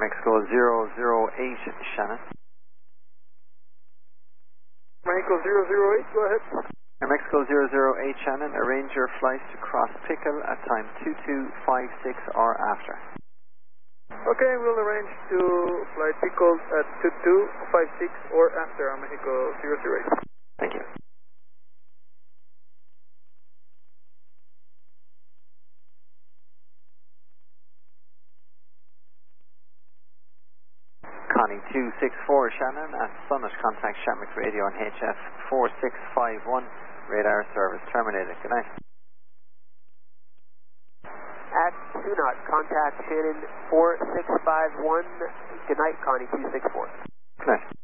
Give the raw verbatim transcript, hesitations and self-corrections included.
Mexico zero zero eight, Shannon. Mexico zero zero eight, go ahead. Air Mexico zero zero eight, Shannon, arrange your flight to cross Pickle at time two two five six or after. Okay, we'll arrange to fly Pickle at two two five six or after on Mexico zero zero eight. Thank you. Connie two six four, Shannon, at Summit, contact Shamrock Radio on H F four six five one, radar service terminated. Good night. At Sunot, contact Shannon four six five one. Good night, Connie two six four. Good night.